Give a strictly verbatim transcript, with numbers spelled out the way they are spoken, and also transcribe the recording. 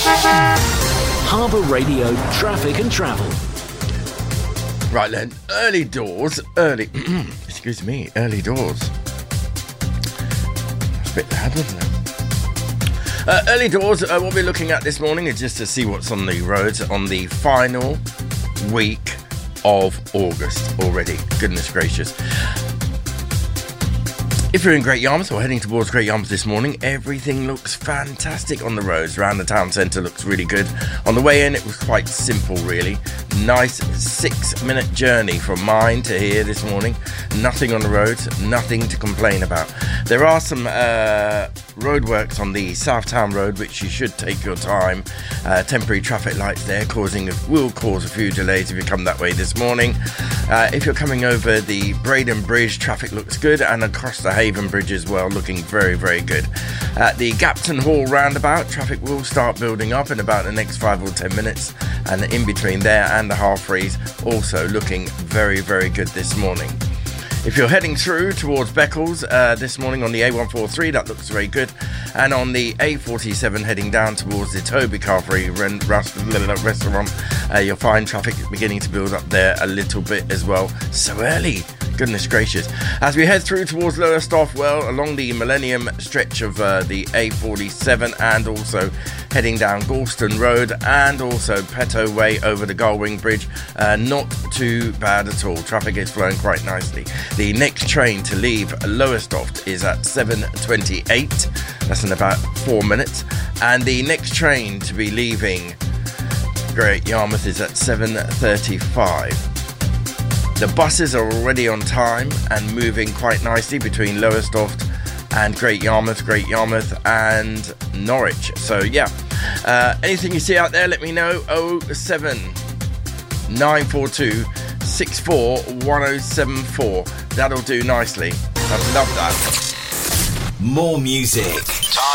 Harbour Radio Traffic and Travel. Right then, early doors, early, excuse me, early doors. That's a bit loud, wasn't it? Uh, early doors, uh, what we're looking at this morning is just to see what's on the roads on the final week of August already. Goodness gracious. If you're in Great Yarmouth or heading towards Great Yarmouth this morning, everything looks fantastic on the roads. Around the town centre looks really good. On the way in, it was quite simple, really. Nice six-minute journey from mine to here this morning. Nothing on the roads, nothing to complain about. There are some uh, roadworks on the Southtown Road, which you should take your time. Uh, temporary traffic lights there causing will cause a few delays if you come that way this morning. Uh, if you're coming over the Braden Bridge, traffic looks good, and across the Haven Bridge as well, looking very, very good. At the Gapton Hall roundabout, traffic will start building up in about the next five or ten minutes, and in between there and the Half Freeze, also looking very, very good this morning. If you're heading through towards Beccles uh, this morning on the A one forty-three, that looks very good. And on the A forty-seven heading down towards the Toby Carvery restaurant, uh, you'll find traffic beginning to build up there a little bit as well. So early. Goodness gracious. As we head through towards Lowestoft, well, along the Millennium stretch of uh, the A forty-seven, and also heading down Galston Road, and also Petto Way over the Gullwing Bridge, uh, not too bad at all. Traffic is flowing quite nicely. The next train to leave Lowestoft is at seven twenty-eight. That's in about four minutes. And the next train to be leaving Great Yarmouth is at seven thirty-five. The buses are already on time and moving quite nicely between Lowestoft and Great Yarmouth, Great Yarmouth and Norwich. So yeah, uh, anything you see out there, let me know. oh seven nine four two six four one oh seven four. That'll do nicely. I'd love that. More music.